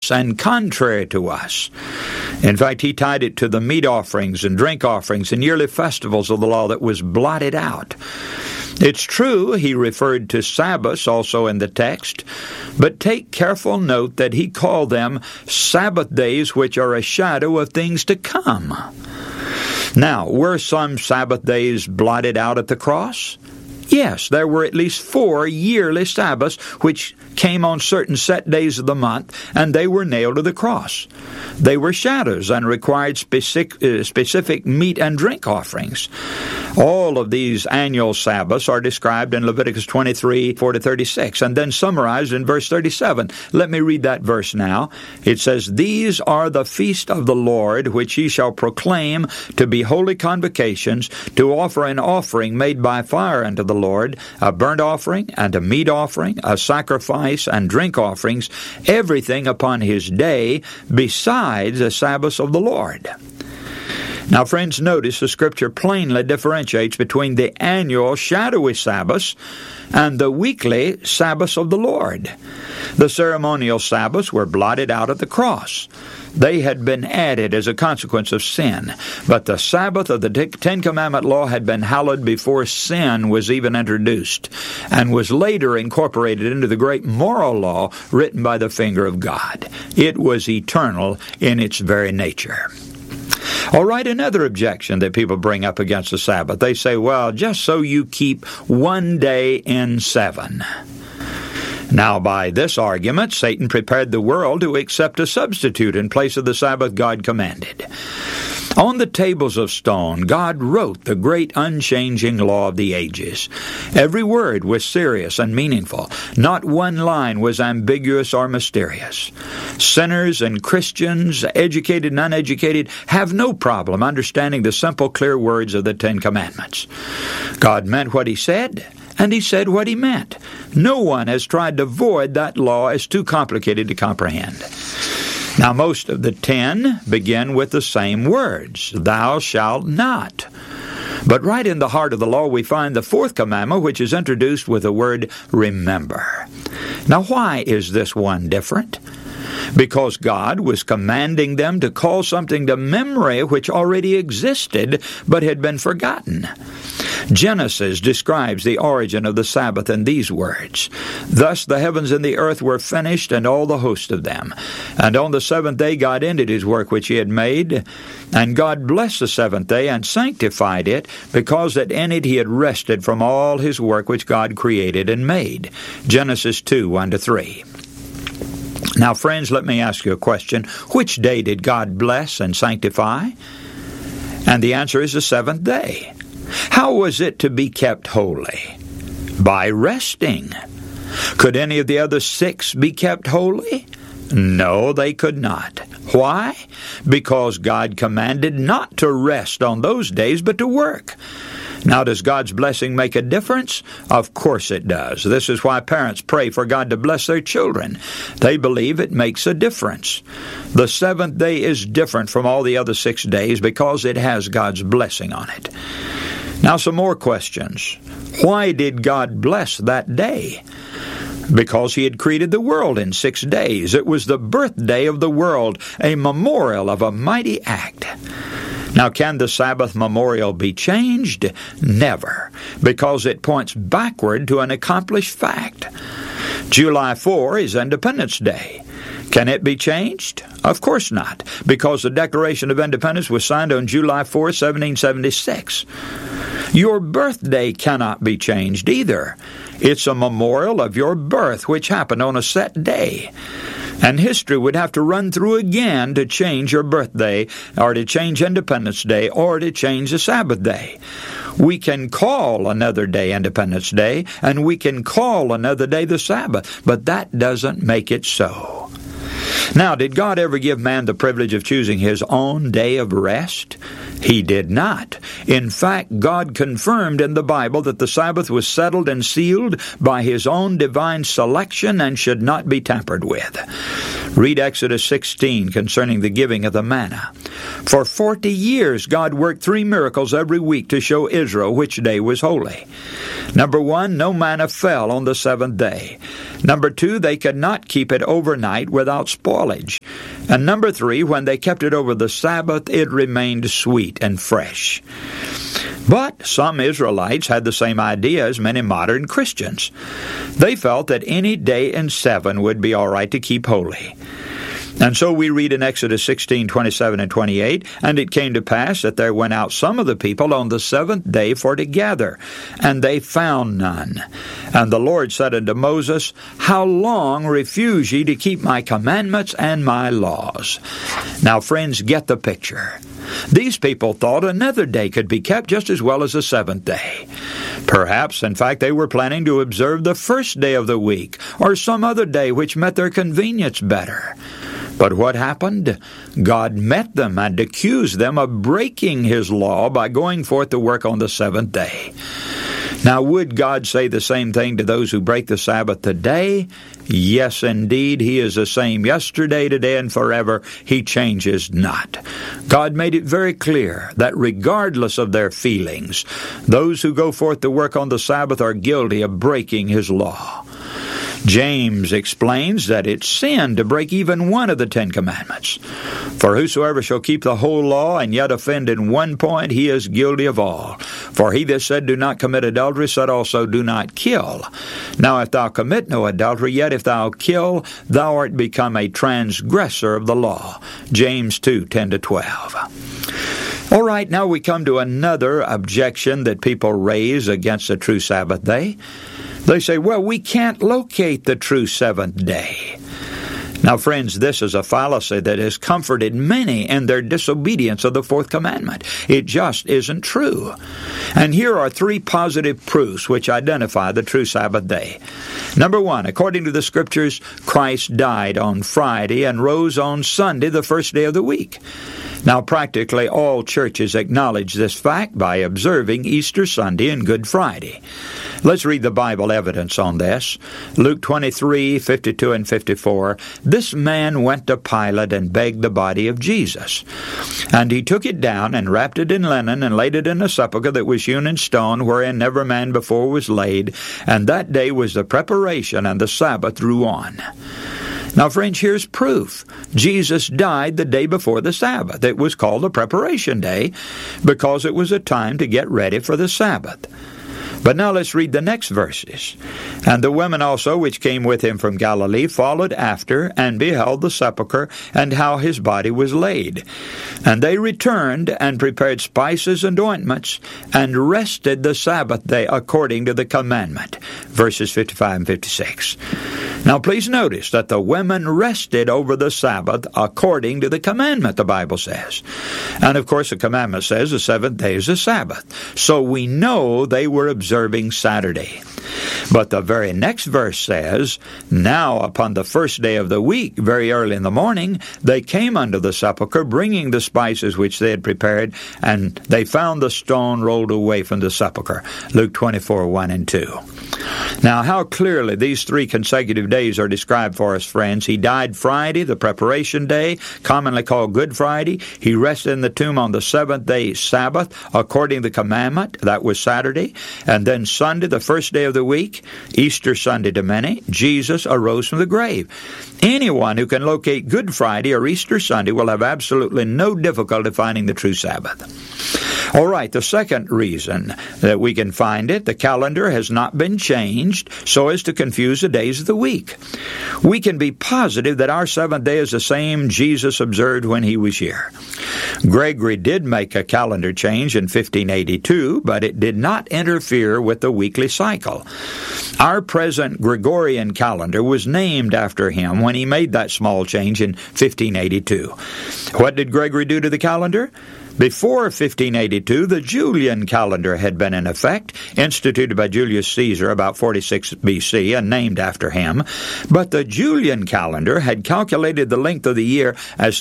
us and contrary to us. In fact, he tied it to the meat offerings and drink offerings and yearly festivals of the law that was blotted out. It's true he referred to Sabbaths also in the text, but take careful note that he called them Sabbath days which are a shadow of things to come. Now, were some Sabbath days blotted out at the cross? Yes, there were at least 4 yearly Sabbaths which came on certain set days of the month, and they were nailed to the cross. They were shadows and required specific meat and drink offerings. All of these annual Sabbaths are described in Leviticus 23, 4-36, and then summarized in verse 37. Let me read that verse now. It says, "These are the feast of the Lord, which ye shall proclaim to be holy convocations, to offer an offering made by fire unto the Lord, a burnt offering and a meat offering, a sacrifice and drink offerings, everything upon his day, besides the Sabbaths of the Lord." Now, friends, notice the Scripture plainly differentiates between the annual shadowy Sabbaths and the weekly Sabbaths of the Lord. The ceremonial Sabbaths were blotted out at the cross. They had been added as a consequence of sin. But the Sabbath of the Ten Commandment law had been hallowed before sin was even introduced, and was later incorporated into the great moral law written by the finger of God. It was eternal in its very nature. All right, another objection that people bring up against the Sabbath. They say, well, just so you keep one day in 7. Now, by this argument, Satan prepared the world to accept a substitute in place of the Sabbath God commanded. On the tables of stone, God wrote the great unchanging law of the ages. Every word was serious and meaningful. Not one line was ambiguous or mysterious. Sinners and Christians, educated and uneducated, have no problem understanding the simple, clear words of the Ten Commandments. God meant what He said, and He said what He meant. No one has tried to void that law as too complicated to comprehend. Now, most of the 10 begin with the same words, "Thou shalt not." But right in the heart of the law we find the 4th commandment, which is introduced with the word "remember." Now, why is this one different? Because God was commanding them to call something to memory which already existed but had been forgotten. Genesis describes the origin of the Sabbath in these words, "Thus the heavens and the earth were finished, and all the host of them. And on the 7th day God ended His work which He had made. And God blessed the 7th day and sanctified it, because that in it He had rested from all His work which God created and made." Genesis 2, 1-3. Now, friends, let me ask you a question. Which day did God bless and sanctify? And the answer is the 7th day. How was it to be kept holy? By resting. Could any of the other 6 be kept holy? No, they could not. Why? Because God commanded not to rest on those days, but to work. Now, does God's blessing make a difference? Of course it does. This is why parents pray for God to bless their children. They believe it makes a difference. The 7th day is different from all the other 6 days because it has God's blessing on it. Now, some more questions. Why did God bless that day? Because He had created the world in 6 days. It was the birthday of the world, a memorial of a mighty act. Now, can the Sabbath memorial be changed? Never, because it points backward to an accomplished fact. July 4 is Independence Day. Can it be changed? Of course not, because the Declaration of Independence was signed on July 4, 1776. Your birthday cannot be changed either. It's a memorial of your birth, which happened on a set day. And history would have to run through again to change your birthday, or to change Independence Day, or to change the Sabbath day. We can call another day Independence Day, and we can call another day the Sabbath, but that doesn't make it so. Now, did God ever give man the privilege of choosing his own day of rest? He did not. In fact, God confirmed in the Bible that the Sabbath was settled and sealed by His own divine selection and should not be tampered with. Read Exodus 16 concerning the giving of the manna. For 40 years, God worked 3 miracles every week to show Israel which day was holy. Number 1, no manna fell on the 7th day. Number 2, they could not keep it overnight without spoilage. And number 3, when they kept it over the Sabbath, it remained sweet and fresh. But some Israelites had the same idea as many modern Christians. They felt that any day in 7 would be all right to keep holy. And so we read in Exodus 16:27 and 28, "And it came to pass that there went out some of the people on the 7th day for to gather, and they found none. And the Lord said unto Moses, How long refuse ye to keep my commandments and my laws?" Now, friends, get the picture. These people thought another day could be kept just as well as the 7th day. Perhaps, in fact, they were planning to observe the first day of the week, or some other day which met their convenience better. But what happened? God met them and accused them of breaking His law by going forth to work on the 7th day. Now, would God say the same thing to those who break the Sabbath today? Yes, indeed. He is the same yesterday, today, and forever. He changes not. God made it very clear that regardless of their feelings, those who go forth to work on the Sabbath are guilty of breaking His law. James explains that it's sin to break even one of the 10 commandments. For whosoever shall keep the whole law and yet offend in one point, he is guilty of all. For he that said, Do not commit adultery, said also, Do not kill. Now if thou commit no adultery, yet if thou kill, thou art become a transgressor of the law. James 2:10-12. All right, now we come to another objection that people raise against the true Sabbath day. They say, well, we can't locate the true 7th day. Now, friends, this is a fallacy that has comforted many in their disobedience of the 4th commandment. It just isn't true. And here are 3 positive proofs which identify the true Sabbath day. Number 1, according to the Scriptures, Christ died on Friday and rose on Sunday, the first day of the week. Now, practically all churches acknowledge this fact by observing Easter Sunday and Good Friday. Let's read the Bible evidence on this. Luke 23:52 and 54. This man went to Pilate and begged the body of Jesus. And he took it down and wrapped it in linen and laid it in a sepulchre that was hewn in stone, wherein never man before was laid. And that day was the preparation, and the Sabbath drew on. Now, friends, here's proof. Jesus died the day before the Sabbath. It was called the preparation day because it was a time to get ready for the Sabbath. But now let's read the next verses. And the women also which came with him from Galilee followed after, and beheld the sepulchre, and how his body was laid. And they returned, and prepared spices and ointments, and rested the Sabbath day according to the commandment. Verses 55 and 56. Now please notice that the women rested over the Sabbath according to the commandment, the Bible says. And of course the commandment says the 7th day is the Sabbath. So we know they were observing Saturday. But the very next verse says, Now upon the first day of the week, very early in the morning, they came unto the sepulchre, bringing the spices which they had prepared, and they found the stone rolled away from the sepulchre. Luke 24:1 and 2. Now, how clearly these 3 consecutive days are described for us, friends. He died Friday, the preparation day, commonly called Good Friday. He rested in the tomb on the 7th day, Sabbath, according to the commandment. That was Saturday. And then Sunday, the first day of the week, Easter Sunday to many, Jesus arose from the grave. Anyone who can locate Good Friday or Easter Sunday will have absolutely no difficulty finding the true Sabbath. All right, the second reason that we can find it, the calendar has not been changed so as to confuse the days of the week. We can be positive that our 7th day is the same Jesus observed when he was here. Gregory did make a calendar change in 1582, but it did not interfere with the weekly cycle. Our present Gregorian calendar was named after him when he made that small change in 1582. What did Gregory do to the calendar? Before 1582, the Julian calendar had been in effect, instituted by Julius Caesar about 46 BC and named after him. But the Julian calendar had calculated the length of the year as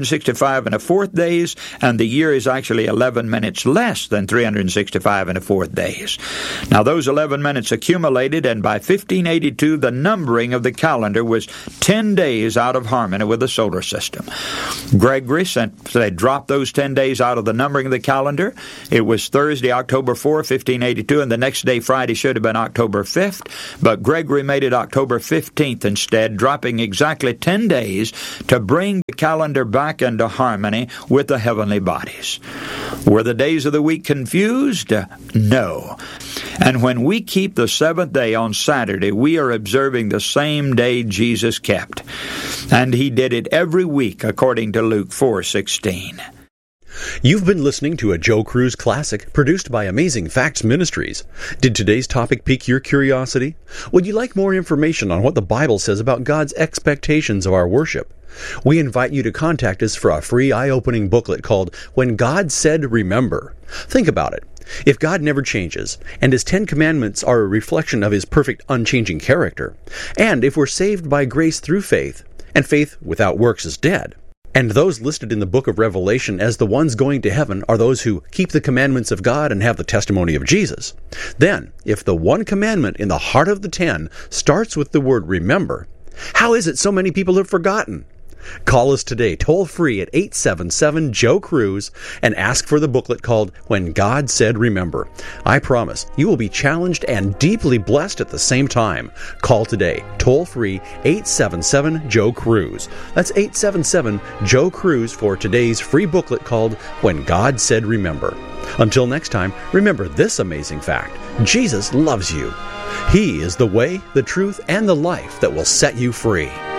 365 1/4 days, and the year is actually 11 minutes less than 365 1/4 days. Now, those 11 minutes accumulated, and by 1582, the numbering of the calendar was 10 days out of harmony with the solar system. Gregory said dropped those 10 days out of the numbering of the calendar, year. It was Thursday, October 4, 1582, and the next day, Friday, should have been October 5th, but Gregory made it October 15th instead, dropping exactly 10 days to bring the calendar back into harmony with the heavenly bodies. Were the days of the week confused? No. And when we keep the seventh day on Saturday, we are observing the same day Jesus kept. And he did it every week, according to Luke 4:16. You've been listening to a Joe Cruz Classic produced by Amazing Facts Ministries. Did today's topic pique your curiosity? Would you like more information on what the Bible says about God's expectations of our worship? We invite you to contact us for a free eye-opening booklet called When God Said Remember. Think about it. If God never changes, and His 10 Commandments are a reflection of His perfect unchanging character, and if we're saved by grace through faith, and faith without works is dead, and those listed in the book of Revelation as the ones going to heaven are those who keep the commandments of God and have the testimony of Jesus, then, if the one commandment in the heart of the 10 starts with the word remember, how is it so many people have forgotten? Call us today, toll-free at 877-JOE-CRUISE, and ask for the booklet called When God Said Remember. I promise you will be challenged and deeply blessed at the same time. Call today, toll-free, 877-JOE-CRUISE. That's 877-JOE-CRUISE for today's free booklet called When God Said Remember. Until next time, remember this amazing fact: Jesus loves you. He is the way, the truth, and the life that will set you free.